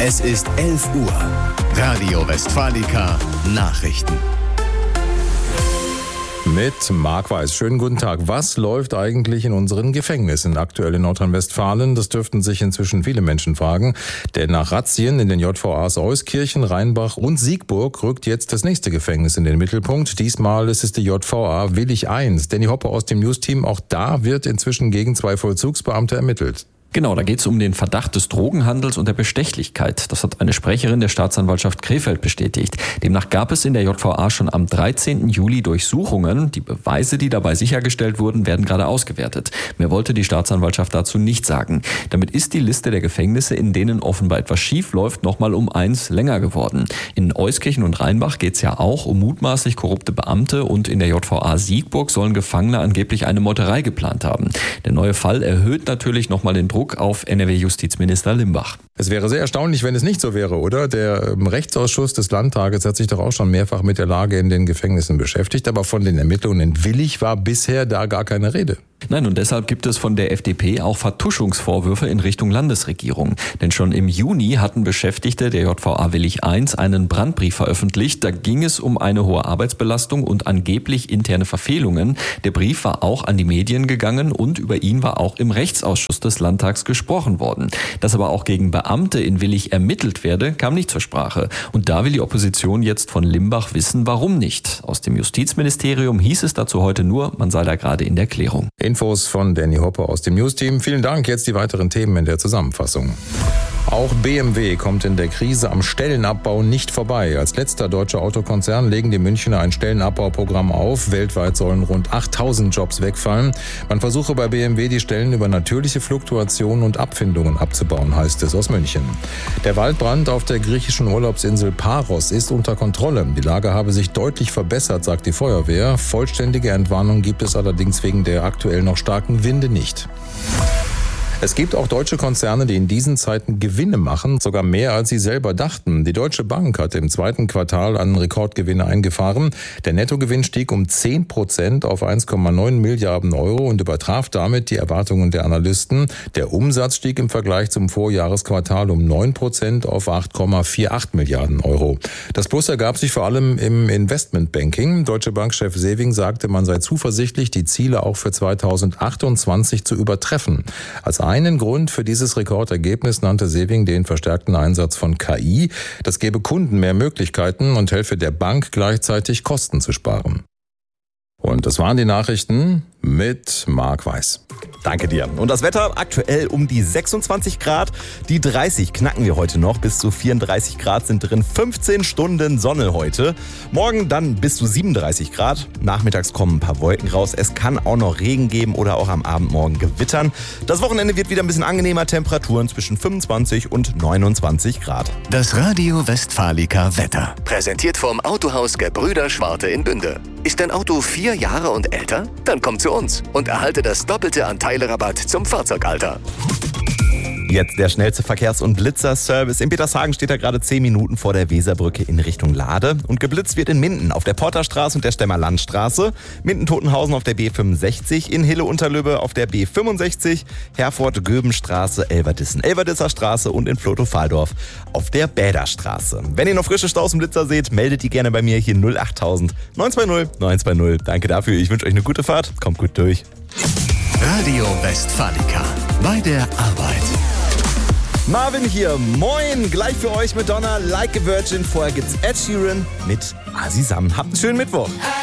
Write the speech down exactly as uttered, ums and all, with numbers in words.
Es ist elf Uhr. Radio Westfalica Nachrichten. Mit Marc Weiß. Schönen guten Tag. Was läuft eigentlich in unseren Gefängnissen aktuell in Nordrhein-Westfalen? Das dürften sich inzwischen viele Menschen fragen. Denn nach Razzien in den J V As Euskirchen, Rheinbach und Siegburg rückt jetzt das nächste Gefängnis in den Mittelpunkt. Diesmal ist es die J V A Willich eins. Danny Hoppe aus dem News-Team. Auch da wird inzwischen gegen zwei Vollzugsbeamte ermittelt. Genau, da geht es um den Verdacht des Drogenhandels und der Bestechlichkeit. Das hat eine Sprecherin der Staatsanwaltschaft Krefeld bestätigt. Demnach gab es in der J V A schon am dreizehnten Juli Durchsuchungen. Die Beweise, die dabei sichergestellt wurden, werden gerade ausgewertet. Mehr wollte die Staatsanwaltschaft dazu nicht sagen. Damit ist die Liste der Gefängnisse, in denen offenbar etwas schief läuft, nochmal um eins länger geworden. In Euskirchen und Rheinbach geht es ja auch um mutmaßlich korrupte Beamte und in der J V A Siegburg sollen Gefangene angeblich eine Meuterei geplant haben. Der neue Fall erhöht natürlich nochmal den Druck auf N R W-Justizminister Limbach. Es wäre sehr erstaunlich, wenn es nicht so wäre, oder? Der Rechtsausschuss des Landtages hat sich doch auch schon mehrfach mit der Lage in den Gefängnissen beschäftigt, aber von den Ermittlungen in Willich war bisher da gar keine Rede. Nein, und deshalb gibt es von der F D P auch Vertuschungsvorwürfe in Richtung Landesregierung. Denn schon im Juni hatten Beschäftigte der J V A Willich eins einen Brandbrief veröffentlicht. Da ging es um eine hohe Arbeitsbelastung und angeblich interne Verfehlungen. Der Brief war auch an die Medien gegangen und über ihn war auch im Rechtsausschuss des Landtags gesprochen worden. Dass aber auch gegen Beamte in Willich ermittelt werde, kam nicht zur Sprache. Und da will die Opposition jetzt von Limbach wissen, warum nicht. Aus dem Justizministerium hieß es dazu heute nur, man sei da gerade in der Klärung. Infos von Danny Hoppe aus dem News-Team. Vielen Dank. Jetzt die weiteren Themen in der Zusammenfassung. Auch B M W kommt in der Krise am Stellenabbau nicht vorbei. Als letzter deutscher Autokonzern legen die Münchner ein Stellenabbauprogramm auf. Weltweit sollen rund achttausend Jobs wegfallen. Man versuche bei B M W die Stellen über natürliche Fluktuationen und Abfindungen abzubauen, heißt es aus München. Der Waldbrand auf der griechischen Urlaubsinsel Paros ist unter Kontrolle. Die Lage habe sich deutlich verbessert, sagt die Feuerwehr. Vollständige Entwarnung gibt es allerdings wegen der aktuell noch starken Winde nicht. Es gibt auch deutsche Konzerne, die in diesen Zeiten Gewinne machen, sogar mehr als sie selber dachten. Die Deutsche Bank hat im zweiten Quartal einen Rekordgewinn eingefahren. Der Nettogewinn stieg um zehn Prozent auf eins Komma neun Milliarden Euro und übertraf damit die Erwartungen der Analysten. Der Umsatz stieg im Vergleich zum Vorjahresquartal um neun Prozent auf acht Komma achtundvierzig Milliarden Euro. Das Plus ergab sich vor allem im Investmentbanking. Deutsche Bank-Chef Sewing sagte, man sei zuversichtlich, die Ziele auch für zweitausendachtundzwanzig zu übertreffen. Als einen Grund für dieses Rekordergebnis nannte Sewing den verstärkten Einsatz von K I. Das gebe Kunden mehr Möglichkeiten und helfe der Bank gleichzeitig Kosten zu sparen. Und das waren die Nachrichten mit Marc Weiß. Danke dir. Und das Wetter aktuell um die sechsundzwanzig Grad. Die dreißig knacken wir heute noch. Bis zu vierunddreißig Grad sind drin. fünfzehn Stunden Sonne heute. Morgen dann bis zu siebenunddreißig Grad. Nachmittags kommen ein paar Wolken raus. Es kann auch noch Regen geben oder auch am Abend morgen gewittern. Das Wochenende wird wieder ein bisschen angenehmer. Temperaturen zwischen fünfundzwanzig und neunundzwanzig Grad. Das Radio Westfalica Wetter. Präsentiert vom Autohaus Gebrüder Schwarte in Bünde. Ist dein Auto vier Jahre und älter? Dann komm zu uns und erhalte das Doppelte an Teilerabatt zum Fahrzeugalter. Jetzt der schnellste Verkehrs- und Blitzerservice. In Petershagen steht er gerade zehn Minuten vor der Weserbrücke in Richtung Lade. Und geblitzt wird in Minden auf der Porterstraße und der Stemmer Landstraße. Minden-Totenhausen auf der B fünfundsechzig. In Hille-Unterlübbe auf der B fünfundsechzig. Herford-Göbenstraße, Elverdissen-Elverdisser Straße und in Flotow-Fahldorf auf der Bäderstraße. Wenn ihr noch frische Staus im Blitzer seht, meldet die gerne bei mir hier null achttausend neun zwei null neun zwei null. Danke dafür. Ich wünsche euch eine gute Fahrt. Kommt gut durch. Radio Westfalica. Bei der Arbeit. Marvin hier, moin, gleich für euch Madonna, Like a Virgin, vorher gibt's Ed Sheeran mit Azizam. Habt einen schönen Mittwoch.